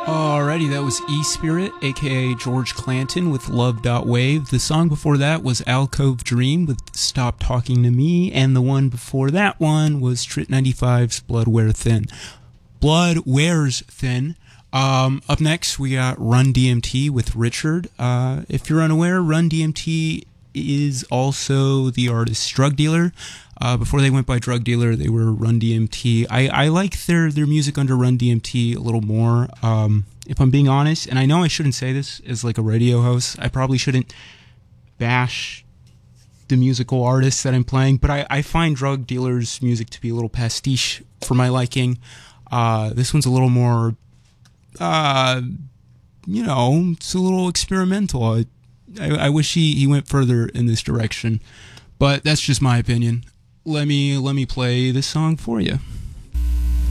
Alrighty, that was E-Spirit, aka George Clanton with Love.Wave. The song before that was Alcove Dream with Stop Talking to Me, and the one before that one was Trit 95's Blood Wears Thin. Blood Wears Thin. Up next, we got Run DMT with Richard. If you're unaware, Run DMT is also the artist's drug dealer. Before they went by Drug Dealer, they were Run DMT. I like their music under Run DMT a little more, if I'm being honest. And I know I shouldn't say this as like a radio host. I probably shouldn't bash the musical artists that I'm playing, but I find Drug Dealer's music to be a little pastiche for my liking. This one's a little more, it's a little experimental. I wish he went further in this direction, but that's just my opinion. Let me play this song for you.